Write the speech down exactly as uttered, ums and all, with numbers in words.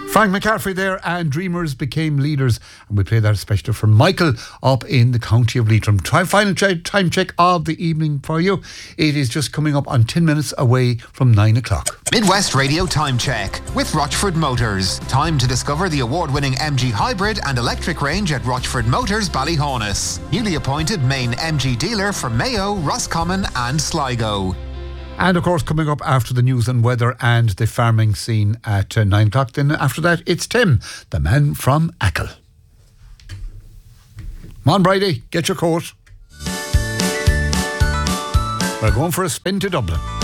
Frank McCaffrey there, and Dreamers became leaders, and we play that especially for Michael up in the county of Leitrim. Try final ch- time check of the evening for you. It is just coming up on ten minutes away from nine o'clock. Midwest Radio Time Check with Rochford Motors. Time to discover the award-winning M G Hybrid and electric range at Rochford Motors, Ballyhonus. Newly appointed main M G dealer for Mayo, Roscommon and Sligo. And of course, coming up after the news and weather and the farming scene at uh, nine o'clock. Then after that, it's Tim, the man from Achill. Come on, Bridie, get your coat. We're going for a spin to Dublin.